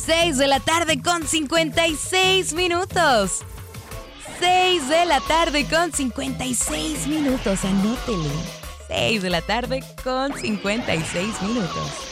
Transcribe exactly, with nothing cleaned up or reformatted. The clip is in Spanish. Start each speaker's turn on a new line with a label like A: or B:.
A: seis de la tarde con cincuenta y seis minutos. seis de la tarde con cincuenta y seis minutos, anótelo. seis de la tarde con cincuenta y seis minutos.